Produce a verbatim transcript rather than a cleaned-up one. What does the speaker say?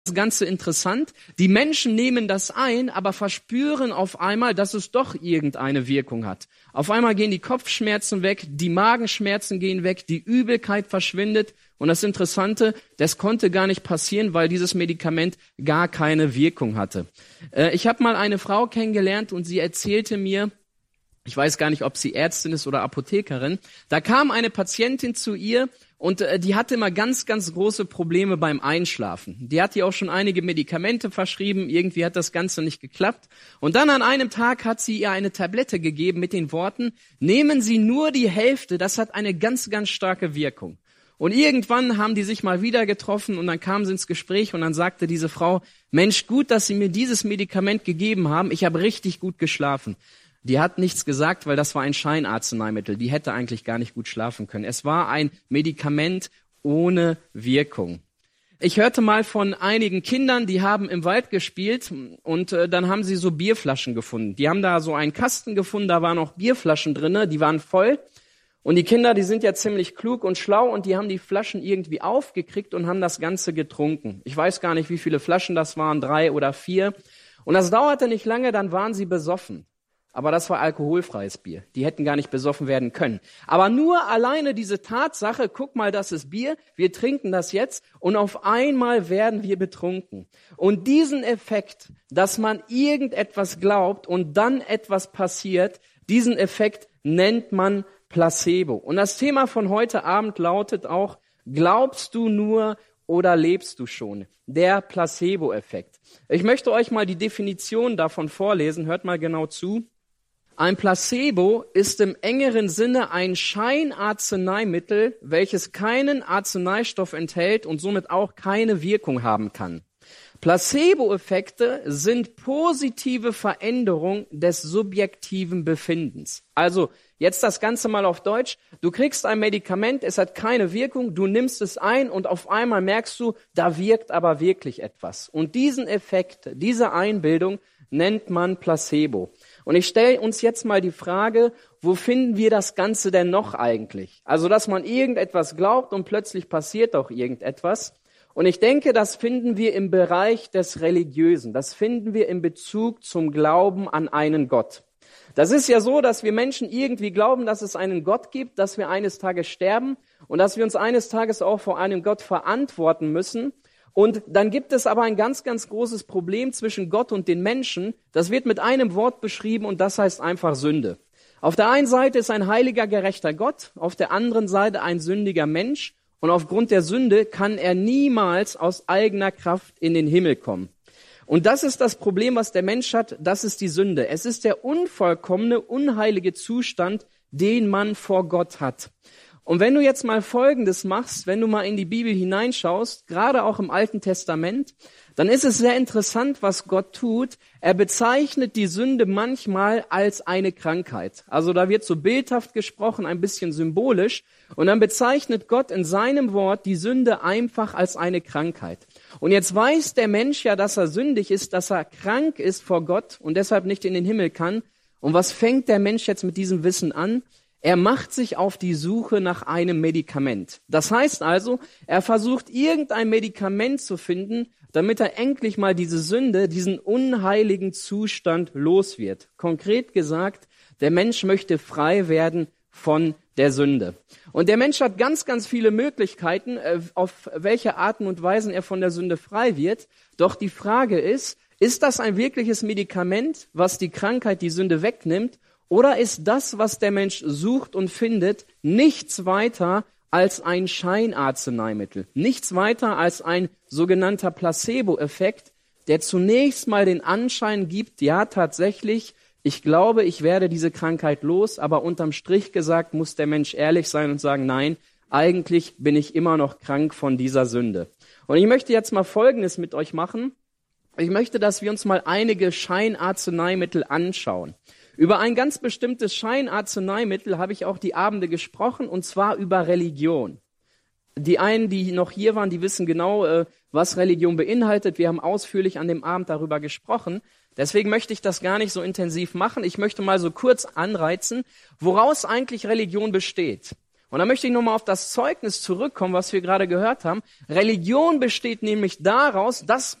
Das Ganze interessant. Die Menschen nehmen das ein, aber verspüren auf einmal, dass es doch irgendeine Wirkung hat. Auf einmal gehen die Kopfschmerzen weg, die Magenschmerzen gehen weg, die Übelkeit verschwindet. Und das Interessante, das konnte gar nicht passieren, weil dieses Medikament gar keine Wirkung hatte. Äh, ich habe mal eine Frau kennengelernt und sie erzählte mir, ich weiß gar nicht, ob sie Ärztin ist oder Apothekerin, da kam eine Patientin zu ihr und äh, die hatte immer ganz, ganz große Probleme beim Einschlafen. Die hat ihr auch schon einige Medikamente verschrieben, irgendwie hat das Ganze nicht geklappt. Und dann an einem Tag hat sie ihr eine Tablette gegeben mit den Worten, nehmen Sie nur die Hälfte, das hat eine ganz, ganz starke Wirkung. Und irgendwann haben die sich mal wieder getroffen und dann kamen sie ins Gespräch und dann sagte diese Frau, Mensch, gut, dass Sie mir dieses Medikament gegeben haben, ich habe richtig gut geschlafen. Die hat nichts gesagt, weil das war ein Scheinarzneimittel. Die hätte eigentlich gar nicht gut schlafen können. Es war ein Medikament ohne Wirkung. Ich hörte mal von einigen Kindern, die haben im Wald gespielt und äh, dann haben sie so Bierflaschen gefunden. Die haben da so einen Kasten gefunden, da waren auch Bierflaschen drinne, die waren voll. Und die Kinder, die sind ja ziemlich klug und schlau und die haben die Flaschen irgendwie aufgekriegt und haben das Ganze getrunken. Ich weiß gar nicht, wie viele Flaschen das waren, drei oder vier. Und das dauerte nicht lange, dann waren sie besoffen. Aber das war alkoholfreies Bier. Die hätten gar nicht besoffen werden können. Aber nur alleine diese Tatsache, guck mal, das ist Bier, wir trinken das jetzt und auf einmal werden wir betrunken. Und diesen Effekt, dass man irgendetwas glaubt und dann etwas passiert, diesen Effekt nennt man Placebo. Und das Thema von heute Abend lautet auch, glaubst du nur oder lebst du schon? Der Placebo-Effekt. Ich möchte euch mal die Definition davon vorlesen, hört mal genau zu. Ein Placebo ist im engeren Sinne ein Scheinarzneimittel, welches keinen Arzneistoff enthält und somit auch keine Wirkung haben kann. Placebo-Effekte sind positive Veränderungen des subjektiven Befindens. Also jetzt das Ganze mal auf Deutsch. Du kriegst ein Medikament, es hat keine Wirkung, du nimmst es ein und auf einmal merkst du, da wirkt aber wirklich etwas. Und diesen Effekt, diese Einbildung nennt man Placebo. Und ich stelle uns jetzt mal die Frage, wo finden wir das Ganze denn noch eigentlich? Also, dass man irgendetwas glaubt und plötzlich passiert auch irgendetwas. Und ich denke, das finden wir im Bereich des Religiösen. Das finden wir in Bezug zum Glauben an einen Gott. Das ist ja so, dass wir Menschen irgendwie glauben, dass es einen Gott gibt, dass wir eines Tages sterben und dass wir uns eines Tages auch vor einem Gott verantworten müssen. Und dann gibt es aber ein ganz, ganz großes Problem zwischen Gott und den Menschen. Das wird mit einem Wort beschrieben und das heißt einfach Sünde. Auf der einen Seite ist ein heiliger, gerechter Gott, auf der anderen Seite ein sündiger Mensch. Und aufgrund der Sünde kann er niemals aus eigener Kraft in den Himmel kommen. Und das ist das Problem, was der Mensch hat, das ist die Sünde. Es ist der unvollkommene, unheilige Zustand, den man vor Gott hat. Und wenn du jetzt mal Folgendes machst, wenn du mal in die Bibel hineinschaust, gerade auch im Alten Testament, dann ist es sehr interessant, was Gott tut. Er bezeichnet die Sünde manchmal als eine Krankheit. Also da wird so bildhaft gesprochen, ein bisschen symbolisch. Und dann bezeichnet Gott in seinem Wort die Sünde einfach als eine Krankheit. Und jetzt weiß der Mensch ja, dass er sündig ist, dass er krank ist vor Gott und deshalb nicht in den Himmel kann. Und was fängt der Mensch jetzt mit diesem Wissen an? Er macht sich auf die Suche nach einem Medikament. Das heißt also, er versucht irgendein Medikament zu finden, damit er endlich mal diese Sünde, diesen unheiligen Zustand los wird. Konkret gesagt, der Mensch möchte frei werden von der Sünde. Und der Mensch hat ganz, ganz viele Möglichkeiten, auf welche Arten und Weisen er von der Sünde frei wird. Doch die Frage ist, ist das ein wirkliches Medikament, was die Krankheit, die Sünde wegnimmt? Oder ist das, was der Mensch sucht und findet, nichts weiter als ein Scheinarzneimittel? Nichts weiter als ein sogenannter Placebo-Effekt, der zunächst mal den Anschein gibt, ja tatsächlich, ich glaube, ich werde diese Krankheit los, aber unterm Strich gesagt muss der Mensch ehrlich sein und sagen, nein, eigentlich bin ich immer noch krank von dieser Sünde. Und ich möchte jetzt mal Folgendes mit euch machen. Ich möchte, dass wir uns mal einige Scheinarzneimittel anschauen. Über ein ganz bestimmtes Scheinarzneimittel habe ich auch die Abende gesprochen, und zwar über Religion. Die einen, die noch hier waren, die wissen genau, was Religion beinhaltet. Wir haben ausführlich an dem Abend darüber gesprochen. Deswegen möchte ich das gar nicht so intensiv machen. Ich möchte mal so kurz anreizen, woraus eigentlich Religion besteht. Und da möchte ich nochmal auf das Zeugnis zurückkommen, was wir gerade gehört haben. Religion besteht nämlich daraus, dass